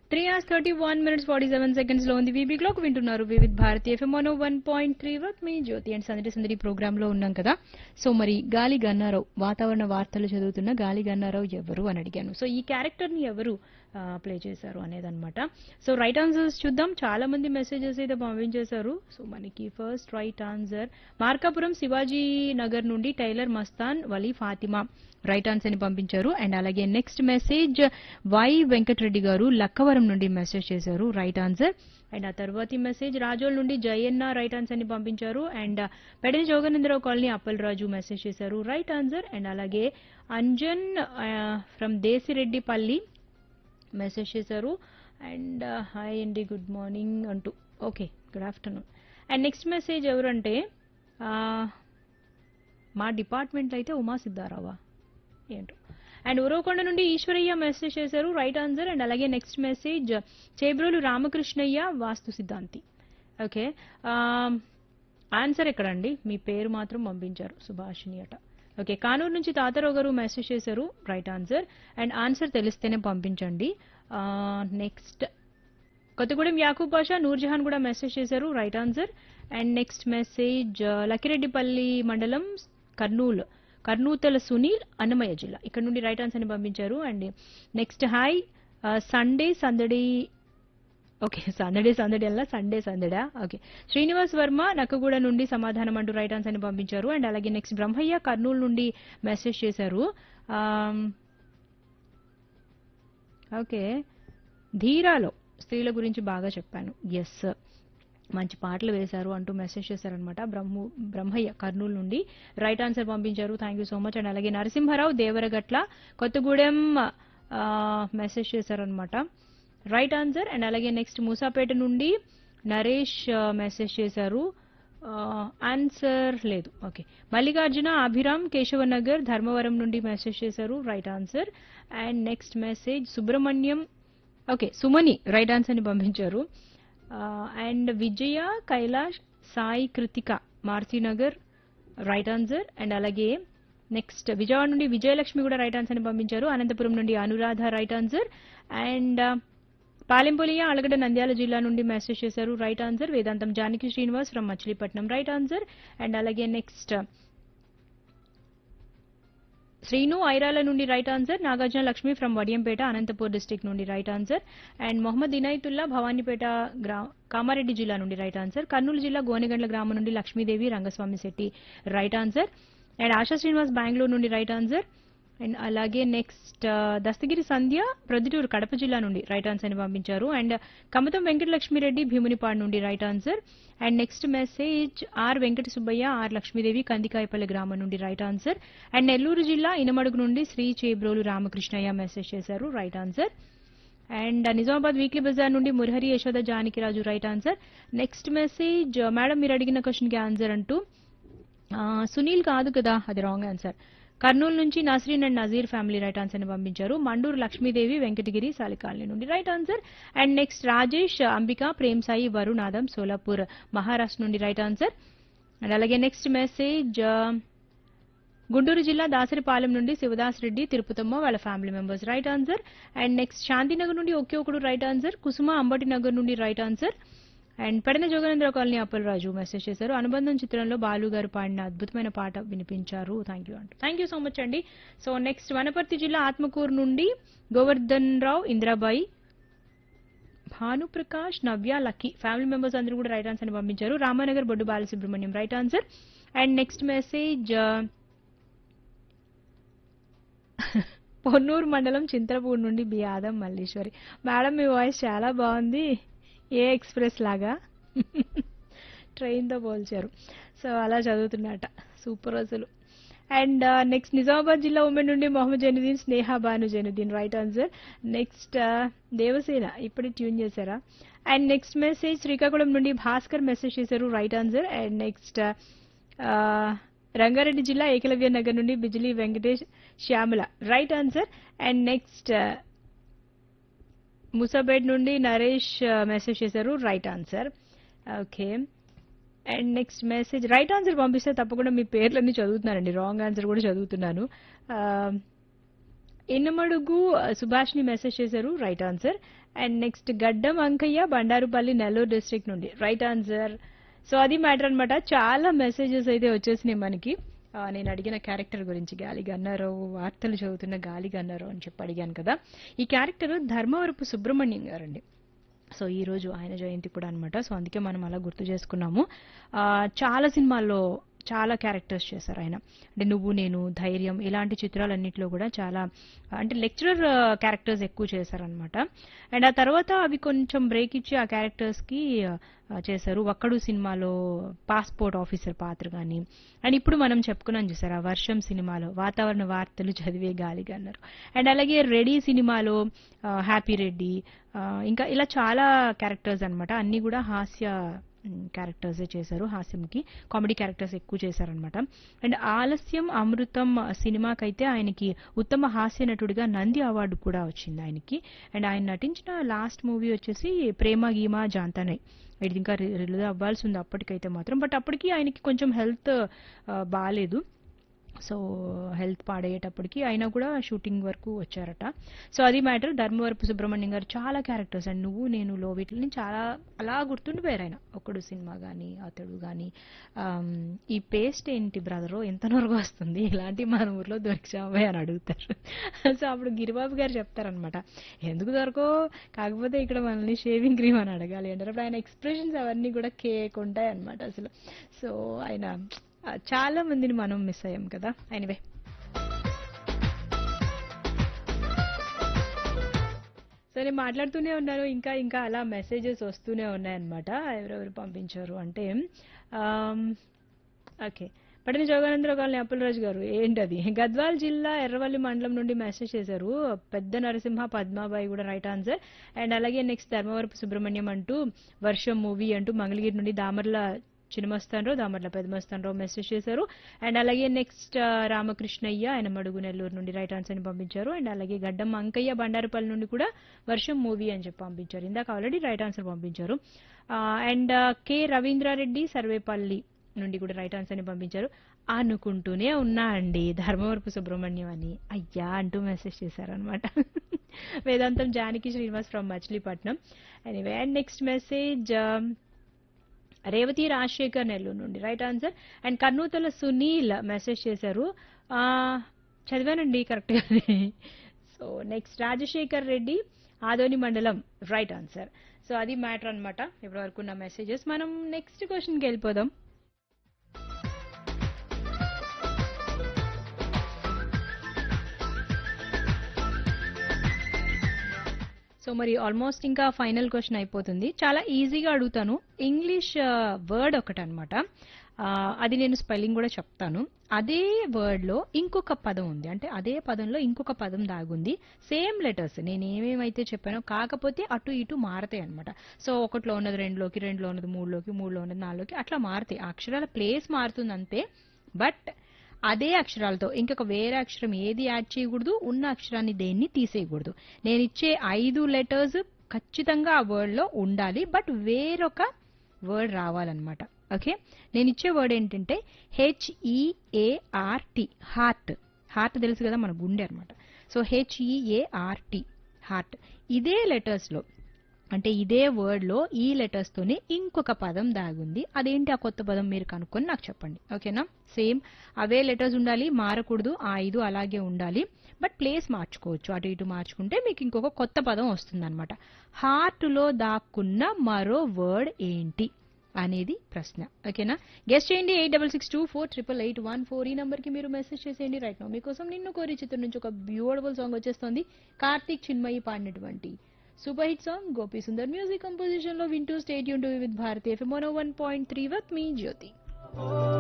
3 hours 31 minutes 47 seconds లో ఉంది VB clock వింటున్నారు Vividh Bharati FM 101.3 work me Jyothi and సందడి సందడి ప్రోగ్రామ్ లో ఉన్నాం కదా. సో మరి గాలి గన్నారావు వాతావరణ వార్తలు చదువుతున్న గాలి గన్నారావు ఎవరు అని అడిగాను. సో ఈ క్యారెక్టర్ ని ఎవరు ప్లే చేశారు అనేదన్నమాట. సో రైట్ ఆన్సర్స్ చూద్దాం. చాలా మంది మెసేజెస్ అయితే పంపించేశారు. సో మనకి first right answer Markapuram Shivaji Nagar నుండి tailor Mastan Vali Fatima right answer ని పంపించారు. అండ్ అలాగే నెక్స్ట్ మెసేజ్ వై వెంకటరెడ్డి గారు లక్కవరం నుండి మెసేజ్ చేశారు రైట్ ఆన్సర్. అండ్ ఆ తర్వాతి మెసేజ్ రాజోల్ నుండి జయన్న రైట్ ఆన్సర్ ని పంపించారు. And పెడని Joganendra Rao colony Appalaraju message చేశారు రైట్ ఆన్సర్. అండ్ అలాగే అంజన్ ఫ్రమ్ దేశిరెడ్డిపల్లి మెసేజ్ చేశారు. అండ్ హాయ్ అండి గుడ్ మార్నింగ్ అంటూ okay good afternoon. And next message ఎవరంటే మా డిపార్ట్మెంట్ అయితే ఉమా సిద్ధారావా ఏంటో. అండ్ ఉరవకొండ నుండి ఈశ్వరయ్య మెసేజ్ చేశారు రైట్ ఆన్సర్. అండ్ అలాగే నెక్స్ట్ మెసేజ్ చేబ్రోలు రామకృష్ణయ్య వాస్తు సిద్ధాంతి. ఓకే ఆన్సర్ ఎక్కడండి, మీ పేరు మాత్రం పంపించారు సుభాషిణి అట. ఓకే కానూరు నుంచి తాతారావు గారు మెసేజ్ చేశారు రైట్ ఆన్సర్. అండ్ ఆన్సర్ తెలిస్తేనే పంపించండి. నెక్స్ట్ కొత్తగూడెం యాకూబ్ బాషా నూర్జహాన్ కూడా మెసేజ్ చేశారు right answer. And next message Lakkireddipalli మండలం కర్నూతల సునీల్ అన్నమయ్య జిల్లా ఇక్కడ నుండి రైట్ ఆన్సర్ ని పంపించారు. అండ్ నెక్స్ట్ హాయ్ సండే సందడి ఓకే సందడి అలా సండే సందడా ఓకే శ్రీనివాస్ వర్మ నక్కగూడ నుండి సమాధానం అంటూ రైట్ ఆన్సర్ ని పంపించారు. అండ్ అలాగే నెక్స్ట్ బ్రహ్మయ్య కర్నూలు నుండి మెసేజ్ చేశారు. ఓకే ధీరాలో స్త్రీల గురించి బాగా చెప్పాను ఎస్ మంచి పాటలు వేశారు అంటూ మెసేజ్ చేశారనమాట బ్రహ్మయ్య కర్నూలు నుండి రైట్ ఆన్సర్ పంపించారు. Thank you so much. And అలాగే నరసింహారావు దేవరగట్ల కొత్తగూడెం మెసేజ్ చేశారనమాట రైట్ ఆన్సర్. అండ్ అలాగే నెక్స్ట్ మూసాపేట నుండి నరేష్ మెసేజ్ చేశారు ఆన్సర్ లేదు. ఓకే మల్లికార్జున అభిరామ్ కేశవనగర్ ధర్మవరం నుండి మెసేజ్ చేశారు right answer. And next message Subrahmanyam okay సుమని right answer ని పంపించారు. And Vijaya Kailash Sai Krittika మార్తీనగర్ right answer. And అలాగే నెక్స్ట్ విజయవాడ నుండి విజయలక్ష్మి కూడా రైట్ ఆన్సర్ ని పంపించారు. అనంతపురం నుండి Anuradha right answer. And పాలెంపొలియ అలగడ Nandyal జిల్లా నుండి మెసేజ్ చేశారు right answer. Vedantam Janaki Srinivas from Machilipatnam right answer. And అలాగే నెక్స్ట్ శ్రీను ఐరాల నుండి right answer. Nagarjuna Lakshmi from Vadiyampeta Anantapur district నుండి right answer. And Mohammed Inayatullah Bhavanipeta Kamareddy జిల్లా నుండి రైట్ ఆన్సర్. కర్నూలు జిల్లా గోనెగండ్ల గ్రామం నుండి Lakshmidevi Rangaswamy Shetty right answer. And ASHA Srinivas Bengaluru నుండి రైట్ ఆన్సర్. అండ్ అలాగే నెక్స్ట్ దస్తగిరి సంధ్య ప్రొద్దుటూరు కడప జిల్లా నుండి రైట్ ఆన్సర్ ని పంపించారు. అండ్ కమతం వెంకటలక్ష్మిరెడ్డి భీమునిపాడు నుండి right answer. And next message or Venkata Subbaiah are Lakshmidevi Kandikayapalli గ్రామం నుండి రైట్ ఆన్సర్. అండ్ నెల్లూరు జిల్లా ఇనమడుగు నుండి శ్రీ చేబ్రోలు రామకృష్ణయ్య మెసేజ్ చేశారు right answer. And Nizamabad weekly Bazar నుండి Murahari Yashoda Janakiraju right answer. Next message madam మీరు అడిగిన క్వశ్చన్ కి ఆన్సర్ అంటూ సునీల్ కాదు కదా అది రాంగ్ ఆన్సర్. కర్నూలు నుంచి Nasreen and Nazir family right answer ని పంపించారు. మండూరు లక్ష్మీదేవి వెంకటగిరి సాలికాలనీ నుండి right answer. And next Rajesh Ambika Prem Sai Varun ఆదం సోలాపూర్ మహారాష్ట్ర నుండి రైట్ ఆన్సర్. అండ్ అలాగే నెక్స్ట్ మెసేజ్ గుంటూరు జిల్లా దాసరిపాలెం నుండి శివదాస్ రెడ్డి తిరుపతమ్మ వాళ్ళ family members right answer. And next Shantinagar నుండి ఒకే ఒకడు రైట్ ఆన్సర్. కుసుమ అంబటి నగర్ నుండి right answer. And Pedana Joganendra colony Appalaraju message చేశారు అనుబంధం చిత్రంలో బాలు గారు పాడిన అద్భుతమైన పాట వినిపించారు థ్యాంక్ యూ అంటూ. థ్యాంక్ యూ సో మచ్ అండి. సో నెక్స్ట్ వనపర్తి జిల్లా ఆత్మకూరు నుండి గోవర్ధన్ రావు ఇందిరాబాయి భానుప్రకాష్ నవ్య లక్కీ ఫ్యామిలీ మెంబర్స్ అందరూ కూడా రైట్ ఆన్సర్ ని పంపించారు. రామానగర్ బొడ్డు Balasubrahmanyam right answer. And next message Ponnuru మండలం చింతలపూడి నుండి బి ఆదం మల్లీశ్వరి మేడం మీ వాయిస్ చాలా బాగుంది ఏ ఎక్స్ప్రెస్ లాగా ట్రైన్తో పోల్చారు. సో అలా చదువుతున్నట సూపర్ అసలు. అండ్ నెక్స్ట్ నిజామాబాద్ జిల్లా ఉమెన్ నుండి మొహమ్మద్ జైనుద్దీన్ స్నేహ Banu Zainuddin right answer. Next Devasena ఇప్పుడే ట్యూన్ చేశారా. అండ్ నెక్స్ట్ మెసేజ్ శ్రీకాకుళం నుండి భాస్కర్ మెసేజ్ చేశారు right answer. And next Rangareddy జిల్లా ఏకలవ్య నగర్ నుండి Bijli Venkatesh Shyamala right answer. And next ముసాబేడ్ నుండి నరేష్ మెసేజ్ చేశారు right answer. Okay and next message right answer పంపిస్తే తప్పకుండా మీ పేర్లన్నీ చదువుతున్నానండి రాంగ్ ఆన్సర్ కూడా చదువుతున్నాను. ఎన్నమడుగు సుభాష్ని మెసేజ్ చేశారు, రైట్ ఆన్సర్. అండ్ నెక్స్ట్ గడ్డం అంకయ్య బండారుపల్లి నెల్లూరు డిస్ట్రిక్ట్ నుండి రైట్ ఆన్సర్. సో అది మ్యాటర్ అన్నమాట. చాలా మెసేజెస్ అయితే వచ్చేసినాయి మనకి. నేను అడిగిన క్యారెక్టర్ గురించి గాలి గన్నారావు, వార్తలు చదువుతున్న గాలి గన్నారావు అని చెప్పి అడిగాను కదా. ఈ క్యారెక్టర్ ధర్మవరపు సుబ్రహ్మణ్యం గారండి. సో ఈ రోజు ఆయన జయంతి కూడా అన్నమాట. సో అందుకే మనం అలా గుర్తు చేసుకున్నాము. చాలా సినిమాల్లో చాలా క్యారెక్టర్స్ చేశారు ఆయన. అంటే నువ్వు నేను, ధైర్యం ఇలాంటి చిత్రాలన్నింటిలో కూడా చాలా అంటే లెక్చరర్ క్యారెక్టర్స్ ఎక్కువ చేశారనమాట. అండ్ ఆ తర్వాత అవి కొంచెం బ్రేక్ ఇచ్చి ఆ క్యారెక్టర్స్కి చేశారు. ఒక్కడు సినిమాలో పాస్పోర్ట్ ఆఫీసర్ పాత్ర కానీ, అండ్ ఇప్పుడు మనం చెప్పుకున్నాం చూసారు ఆ వర్షం సినిమాలో వాతావరణ వార్తలు చదివే గాలిగా అన్నారు. అండ్ అలాగే రెడీ సినిమాలో హ్యాపీ రెడ్డి, ఇంకా ఇలా చాలా క్యారెక్టర్స్ అన్నమాట. అన్ని కూడా హాస్య క్యారెక్టర్సే చేశారు. హాస్యంకి కామెడీ క్యారెక్టర్స్ ఎక్కువ చేశారనమాట. అండ్ ఆలస్యం అమృతం సినిమాకైతే ఆయనకి ఉత్తమ హాస్య నటుడిగా నంది అవార్డు కూడా వచ్చింది ఆయనకి. అండ్ ఆయన నటించిన లాస్ట్ మూవీ వచ్చేసి ప్రేమ గీమా జాంతానే. ఇది ఇంకా రిలీజ్ అవ్వాల్సి ఉంది అప్పటికైతే మాత్రం. బట్ అప్పటికి ఆయనకి కొంచెం హెల్త్ బాగాలేదు. సో హెల్త్ పాడయ్యేటప్పటికి అయినా కూడా షూటింగ్ వరకు వచ్చారట. సో అది మ్యాటర్. ధర్మవరపు సుబ్రహ్మణ్యం గారు చాలా క్యారెక్టర్స్ అండ్ నువ్వు నేను లో వీటిని చాలా అలా గుర్తుండిపోయారు ఆయన. ఒకడు సినిమా కానీ, అతడు కానీ, ఈ పేస్ట్ ఏంటి బ్రదరు ఎంత నొరగ వస్తుంది, ఇలాంటి మన ఊర్లో దొరికిచామా అని అడుగుతారు. సో అప్పుడు గిరిబాబు గారు చెప్తారనమాట, ఎందుకు దొరకో కాకపోతే ఇక్కడ మనల్ని షేవింగ్ క్రీమ్ అని అడగాలి అంటారు. అప్పుడు ఆయన ఎక్స్ప్రెషన్స్ అవన్నీ కూడా కేక్ ఉంటాయి అనమాట అసలు. సో ఆయన చాలా మందిని మనం మిస్ అయ్యాం కదా. ఎనీవే, సరే మాట్లాడుతూనే ఉన్నారు. ఇంకా ఇంకా అలా మెసేజెస్ వస్తూనే ఉన్నాయన్నమాట. ఎవరెవరు పంపించారు అంటే ఓకే, పడిన జోగానందరావు కాలనీ అప్పలరాజు గారు ఏంటది గద్వాల్ జిల్లా ఎర్రవల్లి మండలం నుండి మెసేజ్ చేశారు. పెద్ద నరసింహ పద్మాబాయి కూడా రైట్ ఆన్సర్. అండ్ అలాగే నెక్స్ట్ ధర్మవరపు సుబ్రహ్మణ్యం అంటూ వర్షం మూవీ అంటూ మంగళగిరి నుండి దామర్ల చిన్నమస్తానరావు, దామర్ల పెద్దమస్తానరావు మెసేజ్ చేశారు. అండ్ అలాగే నెక్స్ట్ రామకృష్ణయ్య ఆయన మడుగు నెల్లూరు నుండి రైట్ ఆన్సర్ ని పంపించారు. అండ్ అలాగే గడ్డం అంకయ్య బండారుపల్లి నుండి కూడా వర్షం మూవీ అని చెప్పి పంపించారు. ఇందాక ఆల్రెడీ రైట్ ఆన్సర్ పంపించారు. అండ్ కె రవీంద్రారెడ్డి సర్వేపల్లి నుండి కూడా రైట్ ఆన్సర్ ని పంపించారు. అనుకుంటూనే ఉన్నా అండి ధర్మవరపు సుబ్రహ్మణ్యం అని అయ్యా అంటూ మెసేజ్ చేశారు అనమాట. వేదాంతం Janaki Srinivas from Machilipatnam. Anyway, and next message Revathi Rajasekhar Nellore నుండి right answer. And కర్నూతల Sunil message చేశారు. చదివానండి కరెక్ట్ గానే. సో నెక్స్ట్ రాజశేఖర్ రెడ్డి ఆదోని మండలం రైట్ ఆన్సర్. సో అది మ్యాటర్ అనమాట ఇప్పటి వరకు ఉన్న మెసేజెస్. మనం నెక్స్ట్ క్వశ్చన్కి వెళ్ళిపోదాం. సో మరి ఆల్మోస్ట్ ఇంకా ఫైనల్ క్వశ్చన్ అయిపోతుంది. చాలా ఈజీగా అడుగుతాను. ఇంగ్లీష్ వర్డ్ ఒకటి అనమాట. అది నేను స్పెల్లింగ్ కూడా చెప్తాను. అదే వర్డ్ లో ఇంకొక పదం ఉంది, అంటే అదే పదంలో ఇంకొక పదం దాగుంది. సేమ్ లెటర్స్ నేను ఏమేమైతే చెప్పానో, కాకపోతే అటు ఇటు మారతాయి అనమాట. సో ఒకటిలో ఉన్నది రెండులోకి, రెండులో ఉన్నది మూడులోకి, మూడులో ఉన్నది నాలుగులోకి, అట్లా మారతాయి. ఆ అక్షరాల ప్లేస్ మారుతుంది అంతే. బట్ అదే అక్షరాలతో ఇంకొక వేరే అక్షరం ఏది యాడ్ చేయకూడదు, ఉన్న అక్షరాన్ని దేన్ని తీసేయకూడదు. నేను ఇచ్చే 5 లెటర్స్ ఖచ్చితంగా ఆ వర్డ్ లో ఉండాలి, బట్ వేరొక వర్డ్ రావాలన్నమాట. ఓకే, నేను ఇచ్చే వర్డ్ ఏంటంటే HEART, హార్ట్. హార్ట్ తెలుసు కదా, మన గుండె అనమాట. So HEART, heart. ఇదే లెటర్స్ లో అంటే ఇదే వర్డ్ లో ఈ లెటర్స్ తోనే ఇంకొక పదం దాగుంది. అదేంటి ఆ కొత్త పదం మీరు కనుక్కొని నాకు చెప్పండి. ఓకేనా, సేమ్ అవే లెటర్స్ ఉండాలి, మారకూడదు. ఆ 5 అలాగే ఉండాలి, బట్ ప్లేస్ మార్చుకోవచ్చు. అటు ఇటు మార్చుకుంటే మీకు ఇంకొక కొత్త పదం వస్తుంది అనమాట. హార్ట్ లో దాక్కున్న మరో వర్డ్ ఏంటి అనేది ప్రశ్న. ఓకేనా, గెస్ట్ చేయండి. 8662488814 ఈ నంబర్ కి మీరు మెసేజ్ చేసేయండి. రైట్ నౌ మీకోసం నిన్ను కోరి చిత్రం నుంచి ఒక బ్యూటిఫుల్ సాంగ్ వచ్చేస్తుంది. కార్తీక్ చిన్మయి పాడినటువంటి super hit song Gopi Sundar music composition లో వింటూ stay tuned with Bharati FM 101.3 with me Jyothi.